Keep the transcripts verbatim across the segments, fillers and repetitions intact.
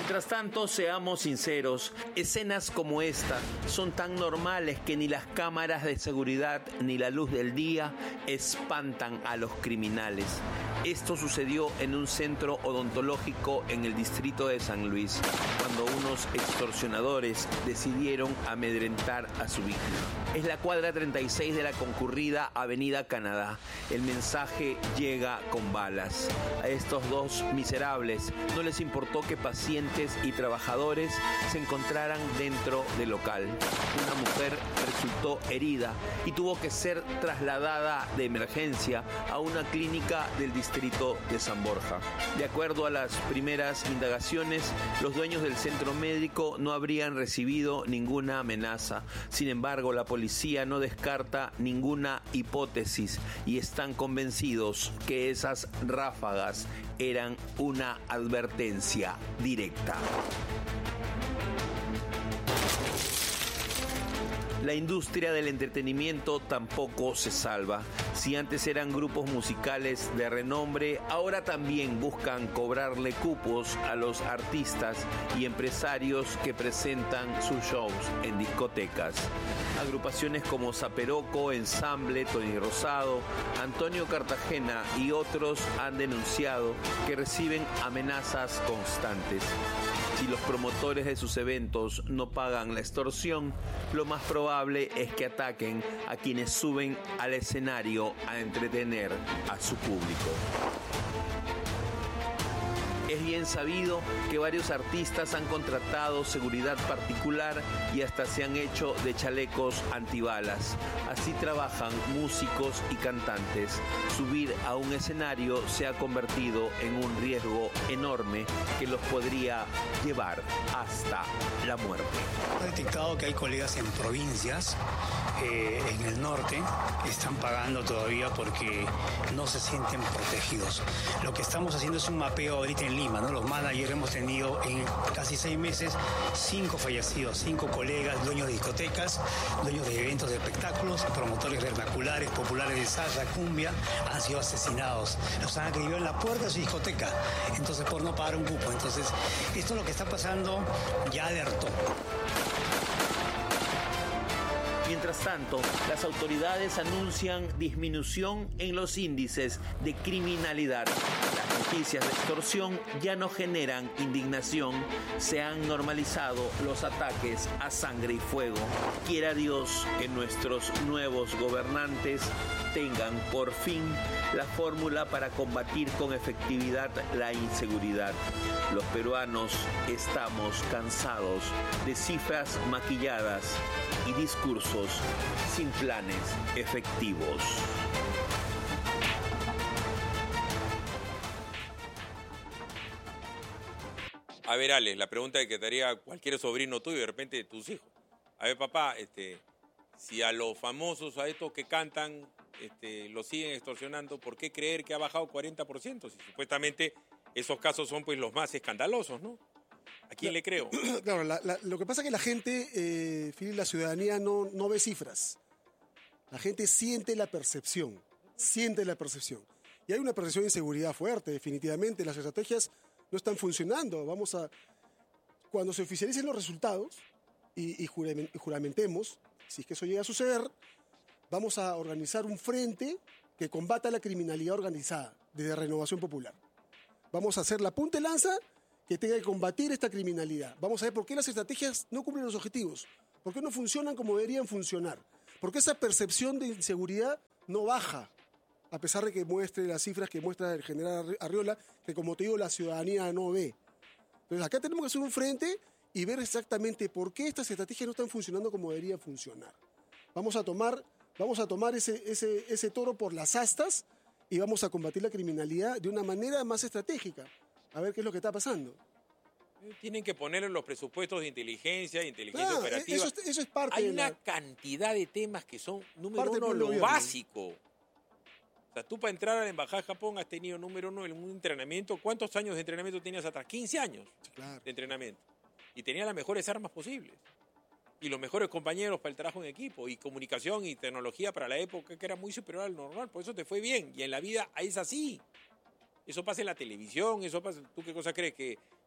Mientras tanto, seamos sinceros, escenas como esta son tan normales que ni las cámaras de seguridad ni la luz del día espantan a los criminales. Esto sucedió en un centro odontológico en el distrito de San Luis, cuando unos extorsionadores decidieron amedrentar a su víctima. Es la cuadra treinta y seis de la concurrida Avenida Canadá. El mensaje llega con balas. A estos dos miserables no les importó que pacientes y trabajadores se encontraran dentro del local. Una mujer resultó herida y tuvo que ser trasladada de emergencia a una clínica del distrito de San Borja. De acuerdo a las primeras indagaciones, los dueños del centro médico no habrían recibido ninguna amenaza. Sin embargo, la policía no descarta ninguna hipótesis y están convencidos que esas ráfagas eran una advertencia directa. La industria del entretenimiento tampoco se salva. Si antes eran grupos musicales de renombre, ahora también buscan cobrarle cupos a los artistas y empresarios que presentan sus shows en discotecas. Agrupaciones como Zaperoco, Ensamble, Tony Rosado, Antonio Cartagena y otros han denunciado que reciben amenazas constantes. Si los promotores de sus eventos no pagan la extorsión, lo más probable es que ataquen a quienes suben al escenario a entretener a su público. Es bien sabido que varios artistas han contratado seguridad particular y hasta se han hecho de chalecos antibalas. Así trabajan músicos y cantantes. Subir a un escenario se ha convertido en un riesgo enorme que los podría llevar hasta la muerte. He detectado que hay colegas en provincias, eh, en el norte, que están pagando todavía porque no se sienten protegidos. Lo que estamos haciendo es un mapeo ahorita en Lima, ¿no? Los managers hemos tenido en casi seis meses cinco fallecidos, cinco colegas, dueños de discotecas, dueños de eventos de espectáculos, promotores vernaculares, populares de salsa, cumbia, han sido asesinados. Los han agredido en la puerta de su discoteca, entonces por no pagar un cupo. Entonces, esto es lo que está pasando, ya alertó. Mientras tanto, las autoridades anuncian disminución en los índices de criminalidad. Las noticias de extorsión ya no generan indignación, se han normalizado los ataques a sangre y fuego. Quiera Dios que nuestros nuevos gobernantes tengan por fin la fórmula para combatir con efectividad la inseguridad. Los peruanos estamos cansados de cifras maquilladas y discursos sin planes efectivos. A ver, Alex, la pregunta que te haría cualquier sobrino tuyo, de repente de tus hijos. A ver, papá, este, si a los famosos, a estos que cantan, este, los siguen extorsionando, ¿por qué creer que ha bajado cuarenta por ciento? Si supuestamente esos casos son pues los más escandalosos, ¿no? ¿A quién le creo? Claro, la, la, lo que pasa es que la gente, eh, Philip, la ciudadanía no, no ve cifras. La gente siente la percepción, siente la percepción. Y hay una percepción de inseguridad fuerte, definitivamente. Las estrategias no están funcionando. Vamos a, cuando se oficialicen los resultados y, y juramentemos, si es que eso llega a suceder, vamos a organizar un frente que combata la criminalidad organizada desde Renovación Popular. Vamos a hacer la punta de lanza que tenga que combatir esta criminalidad. Vamos a ver por qué las estrategias no cumplen los objetivos, por qué no funcionan como deberían funcionar, por qué esa percepción de inseguridad no baja, a pesar de que muestre las cifras que muestra el general Arriola, que como te digo, la ciudadanía no ve. Entonces acá tenemos que hacer un frente y ver exactamente por qué estas estrategias no están funcionando como deberían funcionar. Vamos a tomar, vamos a tomar ese, ese, ese toro por las astas y vamos a combatir la criminalidad de una manera más estratégica. A ver qué es lo que está pasando. Tienen que poner en los presupuestos de inteligencia, inteligencia Claro, operativa. Eso, es- eso es parte Hay de una la... cantidad de temas que son, número Parte del uno, plan de lo gobierno. básico. O sea, tú para entrar a la Embajada de Japón has tenido, número uno, en un entrenamiento. ¿Cuántos años de entrenamiento tenías atrás? quince años Claro. de entrenamiento. Y tenías las mejores armas posibles. Y los mejores compañeros para el trabajo en equipo. Y comunicación y tecnología para la época que era muy superior al normal. Por eso te fue bien. Y en la vida es así. Eso pasa en la televisión, eso pasa... ¿Tú qué cosa crees? Que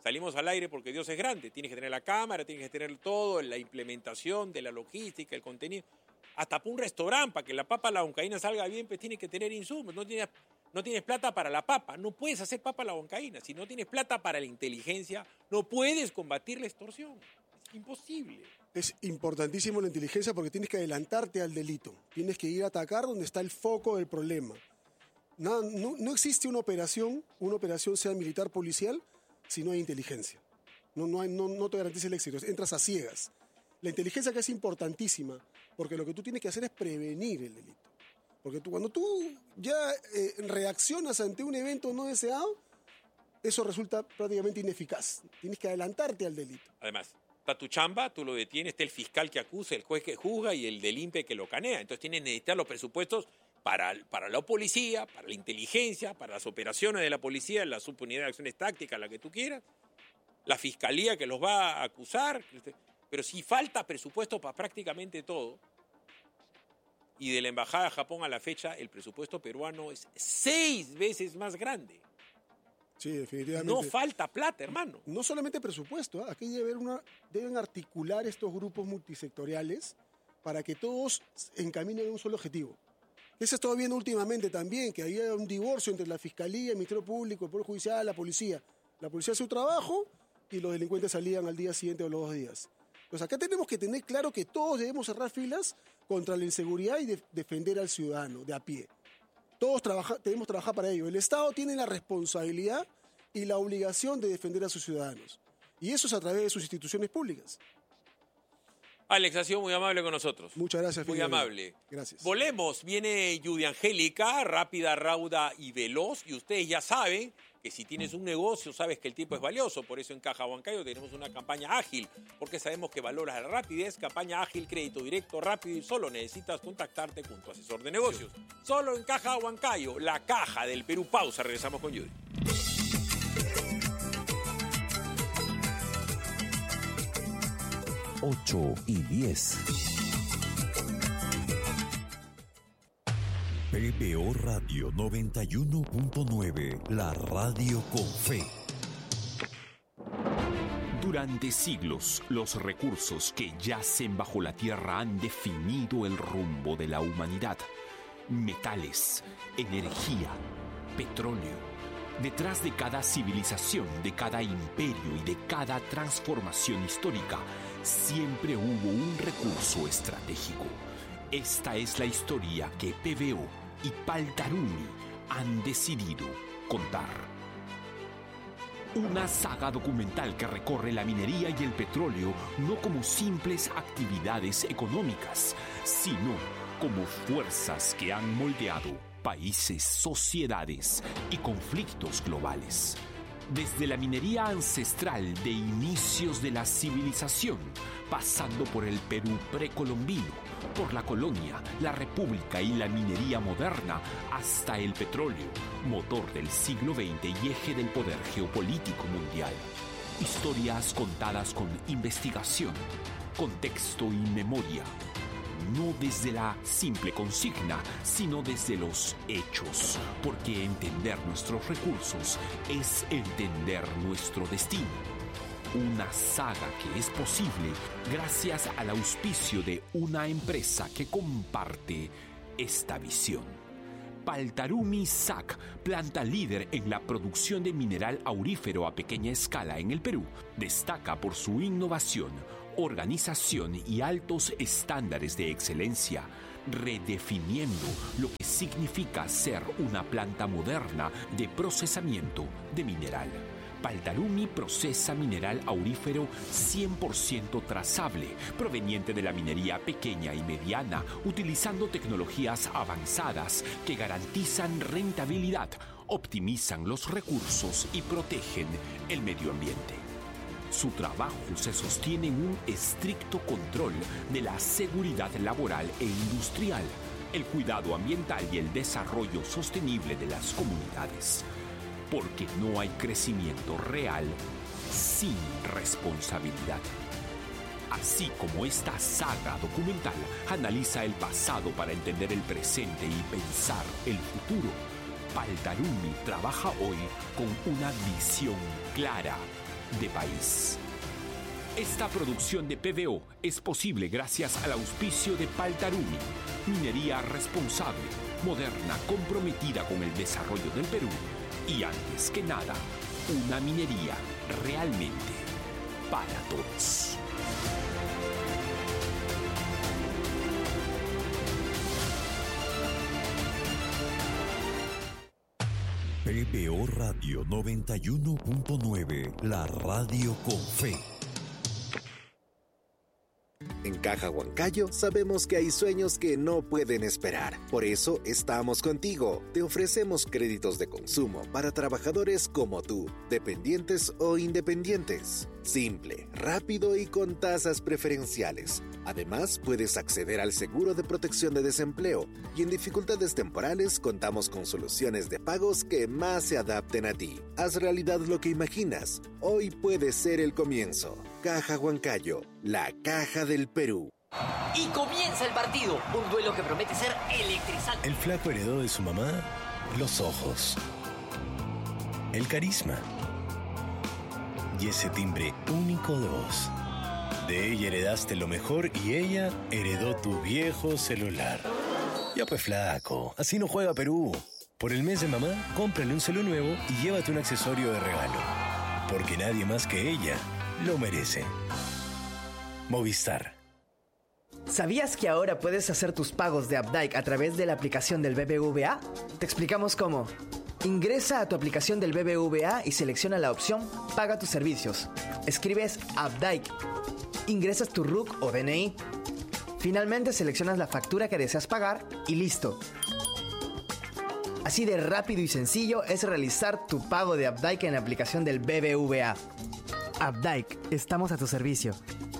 salimos al aire porque Dios es grande. Tienes que tener la cámara, tienes que tener todo, la implementación de la logística, el contenido. Hasta para un restaurante, para que la papa a la huancaína salga bien, pues tienes que tener insumos. No tienes, no tienes plata para la papa. No puedes hacer papa a la huancaína. Si no tienes plata para la inteligencia, no puedes combatir la extorsión. Es imposible. Es importantísimo la inteligencia porque tienes que adelantarte al delito. Tienes que ir a atacar donde está el foco del problema. No, no, no existe una operación, una operación sea militar, policial, si no hay inteligencia. No, no, hay, no, no te garantiza el éxito, entras a ciegas. La inteligencia que es importantísima, porque lo que tú tienes que hacer es prevenir el delito. Porque tú, cuando tú ya eh, reaccionas ante un evento no deseado, eso resulta prácticamente ineficaz. Tienes que adelantarte al delito. Además, está tu chamba, tú lo detienes, está el fiscal que acusa, el juez que juzga y el del I N P E que lo canea. Entonces tienes que necesitar los presupuestos para, para la policía, para la inteligencia, para las operaciones de la policía, la subunidad de acciones tácticas, la que tú quieras, la fiscalía que los va a acusar. Pero si falta presupuesto para prácticamente todo, y de la Embajada de Japón a la fecha, el presupuesto peruano es seis veces más grande. Sí, definitivamente. No falta plata, hermano. No solamente presupuesto, ¿eh? Aquí debe haber una, deben articular estos grupos multisectoriales para que todos encaminen a un solo objetivo. Eso se está viendo últimamente también, que había un divorcio entre la Fiscalía, el Ministerio Público, el Poder Judicial, la Policía. La Policía hace su trabajo y los delincuentes salían al día siguiente o los dos días. Pues acá tenemos que tener claro que todos debemos cerrar filas contra la inseguridad y de, defender al ciudadano de a pie. Todos trabaja, debemos trabajar para ello. El Estado tiene la responsabilidad y la obligación de defender a sus ciudadanos. Y eso es a través de sus instituciones públicas. Alex, ha sido muy amable con nosotros. Muchas gracias. Muy Fidel. amable. Gracias. Volemos. Viene Judy Angélica, rápida, rauda y veloz. Y ustedes ya saben que si tienes un negocio, sabes que el tiempo es valioso. Por eso en Caja Huancayo tenemos una campaña ágil, porque sabemos que valoras la rapidez. Campaña ágil, crédito directo, rápido y solo necesitas contactarte con tu asesor de negocios. Solo en Caja Huancayo, la caja del Perú. Pausa, regresamos con Judy. ocho y diez. P B O Radio noventa y uno punto nueve, la radio con fe. Durante siglos, los recursos que yacen bajo la tierra han definido el rumbo de la humanidad. Metales, energía, petróleo. Detrás de cada civilización, de cada imperio y de cada transformación histórica, siempre hubo un recurso estratégico. Esta es la historia que P B O y Paltarumi han decidido contar. Una saga documental que recorre la minería y el petróleo no como simples actividades económicas, sino como fuerzas que han moldeado países, sociedades y conflictos globales. Desde la minería ancestral de inicios de la civilización, pasando por el Perú precolombino, por la colonia, la república y la minería moderna, hasta el petróleo, motor del siglo veinte y eje del poder geopolítico mundial. Historias contadas con investigación, contexto y memoria. No desde la simple consigna, sino desde los hechos, porque entender nuestros recursos es entender nuestro destino. Una saga que es posible gracias al auspicio de una empresa que comparte esta visión. Paltarumi S A C, planta líder en la producción de mineral aurífero a pequeña escala en el Perú, destaca por su innovación, organización y altos estándares de excelencia, redefiniendo lo que significa ser una planta moderna de procesamiento de mineral. Paltarumi procesa mineral aurífero cien por ciento trazable, proveniente de la minería pequeña y mediana, utilizando tecnologías avanzadas que garantizan rentabilidad, optimizan los recursos y protegen el medio ambiente. Su trabajo se sostiene en un estricto control de la seguridad laboral e industrial, el cuidado ambiental y el desarrollo sostenible de las comunidades. Porque no hay crecimiento real sin responsabilidad. Así como esta saga documental analiza el pasado para entender el presente y pensar el futuro, Paltarumi trabaja hoy con una visión clara de país. Esta producción de P B O es posible gracias al auspicio de Paltarumi, minería responsable, moderna, comprometida con el desarrollo del Perú y, antes que nada, una minería realmente para todos. P B O Radio noventa y uno punto nueve, la radio con fe. En Caja Huancayo sabemos que hay sueños que no pueden esperar. Por eso estamos contigo. Te ofrecemos créditos de consumo para trabajadores como tú, dependientes o independientes. Simple, rápido y con tasas preferenciales. Además, puedes acceder al seguro de protección de desempleo y en dificultades temporales contamos con soluciones de pagos que más se adapten a ti. Haz realidad lo que imaginas. Hoy puede ser el comienzo. Caja Huancayo, la caja del Perú. Y comienza el partido, un duelo que promete ser electrizante. El flaco heredó de su mamá los ojos, el carisma y ese timbre único de voz. De ella heredaste lo mejor y ella heredó tu viejo celular. Ya pues flaco, así no juega Perú. Por el mes de mamá, cómprale un celu nuevo y llévate un accesorio de regalo. Porque nadie más que ella lo merece. Movistar. ¿Sabías que ahora puedes hacer tus pagos de Updike a través de la aplicación del B B V A? Te explicamos cómo. Ingresa a tu aplicación del B B V A y selecciona la opción Paga tus servicios. Escribes Updike. Ingresas tu R U C o D N I. Finalmente seleccionas la factura que deseas pagar y listo. Así de rápido y sencillo es realizar tu pago de Updike en la aplicación del B B V A. Updike, estamos a tu servicio.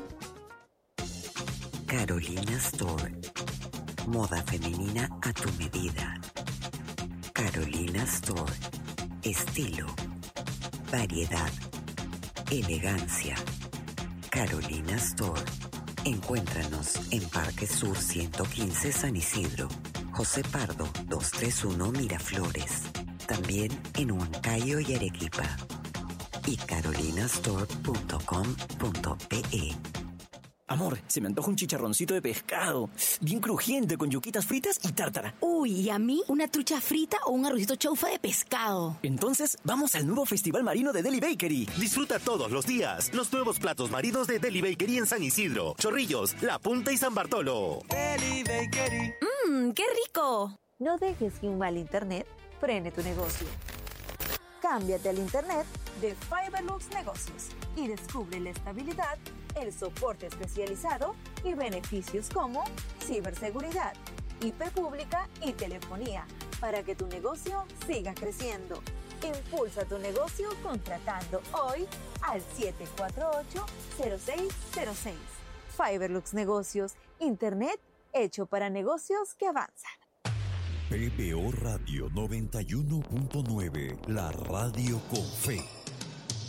Carolina Store. Moda femenina a tu medida. Carolina Store. Estilo. Variedad. Elegancia. Carolina Store. Encuéntranos en Parque Sur ciento quince San Isidro. José Pardo doscientos treinta y uno Miraflores. También en Huancayo y Arequipa. Y carolinastore punto com punto pe. Amor, se me antoja un chicharroncito de pescado, bien crujiente, con yuquitas fritas y tártara. Uy, ¿y a mí? ¿Una trucha frita o un arrocito chaufa de pescado? Entonces, vamos al nuevo Festival Marino de Deli Bakery. Disfruta todos los días los nuevos platos marinos de Deli Bakery en San Isidro, Chorrillos, La Punta y San Bartolo. Deli Bakery. ¡Mmm, qué rico! No dejes que un mal internet frene tu negocio. Cámbiate al internet de Fiberlux Negocios y descubre la estabilidad, el soporte especializado y beneficios como ciberseguridad, I P pública y telefonía para que tu negocio siga creciendo. Impulsa tu negocio contratando hoy al siete cuatro ocho, cero seis cero seis. Fiberlux Negocios, internet hecho para negocios que avanzan. P B O Radio noventa y uno punto nueve, la radio con fe.